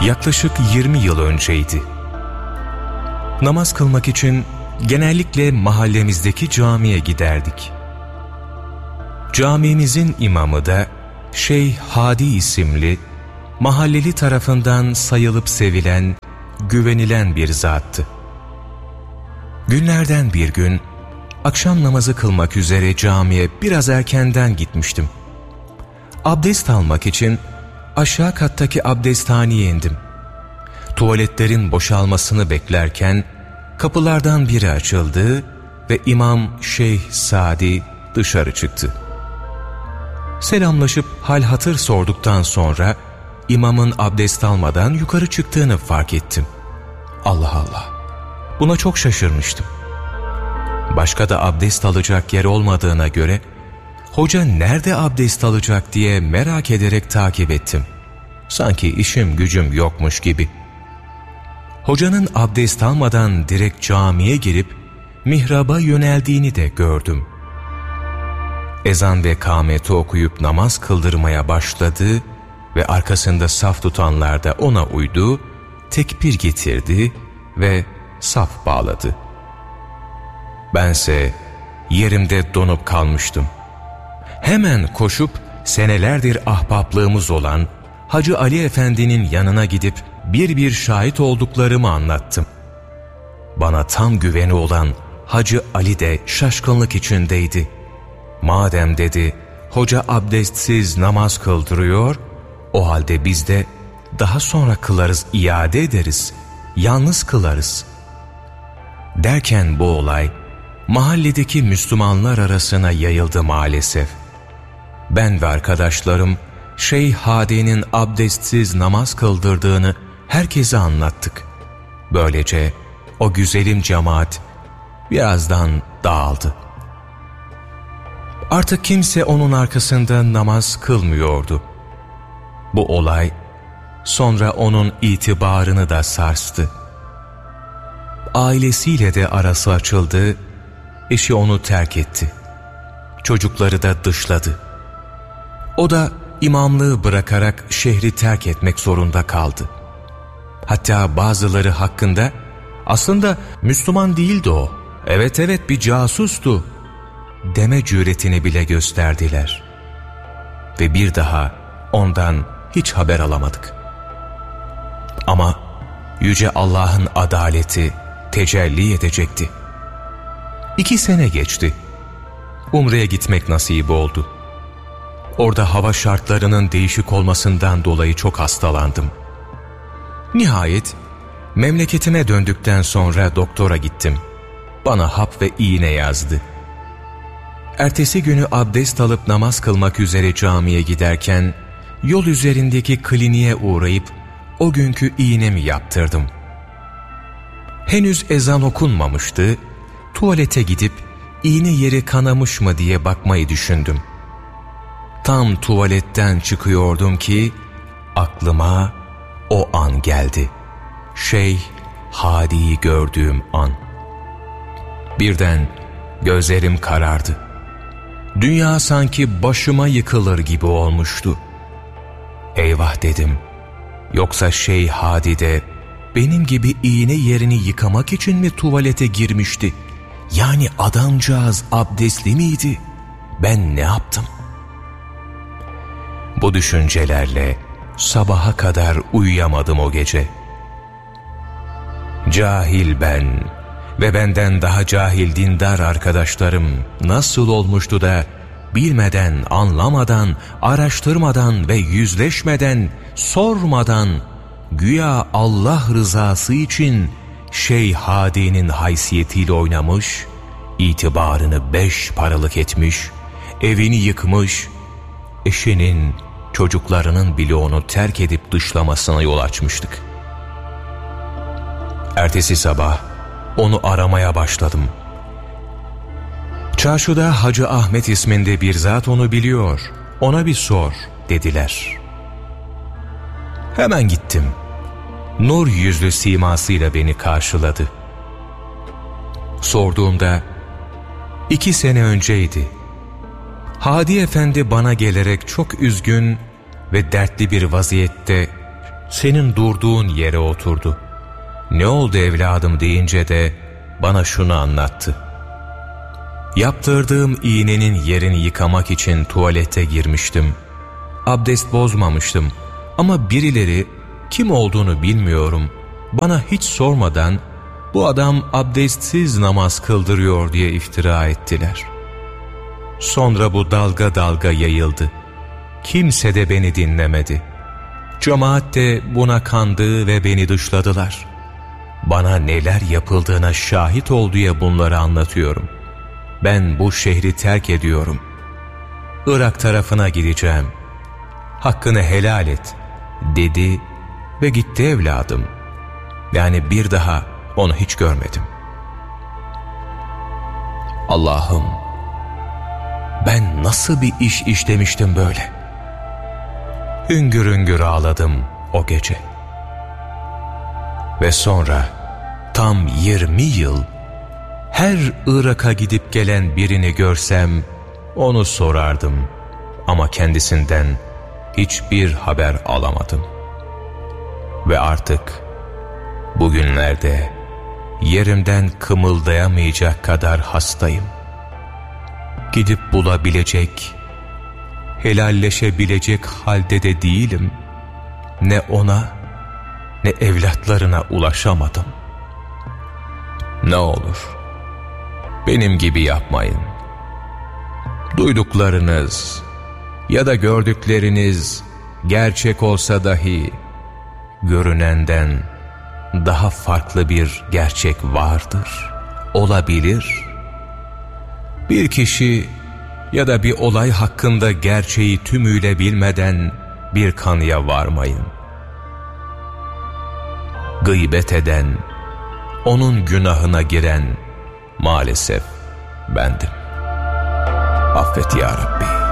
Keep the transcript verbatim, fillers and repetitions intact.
Yaklaşık yirmi yıl önceydi. Namaz kılmak için genellikle mahallemizdeki camiye giderdik. Camimizin imamı da Şeyh Hadi isimli, mahalleli tarafından sayılıp sevilen, güvenilen bir zattı. Günlerden bir gün, akşam namazı kılmak üzere camiye biraz erkenden gitmiştim. Abdest almak için aşağı kattaki abdesthaneye indim. Tuvaletlerin boşalmasını beklerken kapılardan biri açıldı ve İmam Şeyh Sadi dışarı çıktı. Selamlaşıp hal hatır sorduktan sonra imamın abdest almadan yukarı çıktığını fark ettim. Allah Allah! Buna çok şaşırmıştım. Başka da abdest alacak yer olmadığına göre hoca nerede abdest alacak diye merak ederek takip ettim. Sanki işim gücüm yokmuş gibi. Hocanın abdest almadan direkt camiye girip mihraba yöneldiğini de gördüm. Ezan ve kâmeti okuyup namaz kıldırmaya başladı ve arkasında saf tutanlar da ona uydu, tekbir getirdi ve saf bağladı. Bense yerimde donup kalmıştım. Hemen koşup senelerdir ahbaplığımız olan Hacı Ali Efendi'nin yanına gidip bir bir şahit olduklarımı anlattım. Bana tam güveni olan Hacı Ali de şaşkınlık içindeydi. Madem dedi, hoca abdestsiz namaz kıldırıyor, o halde biz de daha sonra kılarız, iade ederiz, yalnız kılarız. Derken bu olay mahalledeki Müslümanlar arasına yayıldı maalesef. Ben ve arkadaşlarım Şeyh Hadi'nin abdestsiz namaz kıldırdığını herkese anlattık. Böylece o güzelim cemaat birazdan dağıldı. Artık kimse onun arkasında namaz kılmıyordu. Bu olay sonra onun itibarını da sarstı. Ailesiyle de arası açıldı, eşi onu terk etti. Çocukları da dışladı. O da imamlığı bırakarak şehri terk etmek zorunda kaldı. Hatta bazıları hakkında aslında Müslüman değildi o, evet evet bir casustu deme cüretini bile gösterdiler. Ve bir daha ondan hiç haber alamadık. Ama Yüce Allah'ın adaleti tecelli edecekti. İki sene geçti. Umre'ye gitmek nasip oldu. Orada hava şartlarının değişik olmasından dolayı çok hastalandım. Nihayet memleketime döndükten sonra doktora gittim. Bana hap ve iğne yazdı. Ertesi günü abdest alıp namaz kılmak üzere camiye giderken yol üzerindeki kliniğe uğrayıp o günkü iğnemi yaptırdım. Henüz ezan okunmamıştı, tuvalete gidip iğne yeri kanamış mı diye bakmayı düşündüm. Tam tuvaletten çıkıyordum ki aklıma o an geldi. Şeyh Hadi'yi gördüğüm an. Birden gözlerim karardı. Dünya sanki başıma yıkılır gibi olmuştu. Eyvah dedim. Yoksa Şeyh Hadi de benim gibi iğne yerini yıkamak için mi tuvalete girmişti? Yani adamcağız abdestli miydi? Ben ne yaptım? Bu düşüncelerle sabaha kadar uyuyamadım o gece. Cahil ben ve benden daha cahil dindar arkadaşlarım nasıl olmuştu da bilmeden, anlamadan, araştırmadan ve yüzleşmeden, sormadan güya Allah rızası için Şeyh Hadi'nin haysiyetiyle oynamış, itibarını beş paralık etmiş, evini yıkmış, eşinin, çocuklarının bile onu terk edip dışlamasına yol açmıştık. Ertesi sabah onu aramaya başladım. Çarşıda Hacı Ahmet isminde bir zat onu biliyor, ona bir sor dediler. Hemen gittim. Nur yüzlü simasıyla beni karşıladı. Sorduğumda iki sene önceydi. Hadi Efendi bana gelerek çok üzgün ve dertli bir vaziyette senin durduğun yere oturdu. Ne oldu evladım deyince de bana şunu anlattı. Yaptırdığım iğnenin yerini yıkamak için tuvalete girmiştim. Abdest bozmamıştım ama birileri, kim olduğunu bilmiyorum, bana hiç sormadan bu adam abdestsiz namaz kıldırıyor diye iftira ettiler. Sonra bu dalga dalga yayıldı. Kimse de beni dinlemedi. Cemaat de buna kandı ve beni dışladılar. Bana neler yapıldığına şahit ol diye bunları anlatıyorum. Ben bu şehri terk ediyorum. Irak tarafına gideceğim. Hakkını helal et dedi ve gitti evladım. Yani bir daha onu hiç görmedim. Allah'ım, ben nasıl bir iş işlemiştim böyle? Hüngür hüngür ağladım o gece. Ve sonra tam yirmi yıl her Irak'a gidip gelen birini görsem onu sorardım ama kendisinden hiçbir haber alamadım. Ve artık bugünlerde yerimden kımıldayamayacak kadar hastayım. Gidip bulabilecek, helalleşebilecek halde de değilim. Ne ona ne evlatlarına ulaşamadım. Ne olur benim gibi yapmayın. Duyduklarınız ya da gördükleriniz gerçek olsa dahi görünenden daha farklı bir gerçek vardır, olabilir. Bir kişi ya da bir olay hakkında gerçeği tümüyle bilmeden bir kanıya varmayın. Gıybet eden, onun günahına giren maalesef bendim. Affet ya Rabbi.